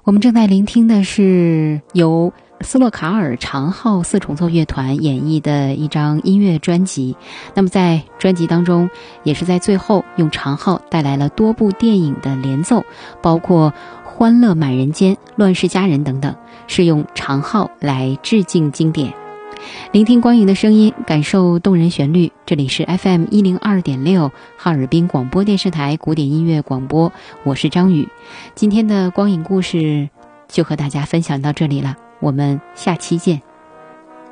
我们正在聆听的是由斯洛卡尔长号四重奏乐团演绎的一张音乐专辑。那么在专辑当中，也是在最后用长号带来了多部电影的联奏，包括《欢乐满人间》《乱世佳人》等等，是用长号来致敬经典。聆听光影的声音，感受动人旋律。这里是 FM 102.6哈尔滨广播电视台古典音乐广播，我是张宇。今天的光影故事就和大家分享到这里了，我们下期见。